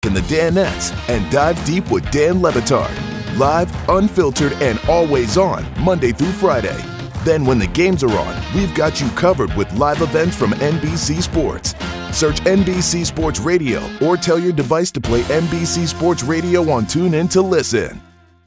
and the Danettes and dive deep with Dan Le Batard. Live, unfiltered, and always on, Monday through Friday. Then when the games are on, we've got you covered with live events from NBC Sports. Search NBC Sports Radio or tell your device to play NBC Sports Radio on TuneIn to listen.